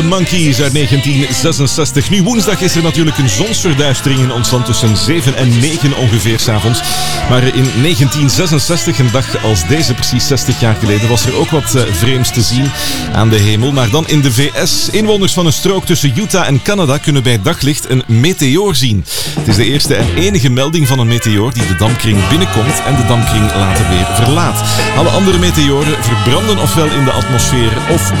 Monkeys uit 1966. Nu woensdag is er natuurlijk een zonsverduistering in ons land tussen 7 en 9 ongeveer 's avonds. Maar in 1966, een dag als deze, precies 60 jaar geleden, was er ook wat vreemds te zien aan de hemel. Maar dan in de VS. Inwoners van een strook tussen Utah en Canada kunnen bij daglicht een meteoor zien. Het is de eerste en enige melding van een meteoor die de dampkring binnenkomt en de dampkring later weer verlaat. Alle andere meteoren verbranden ofwel in de atmosfeer of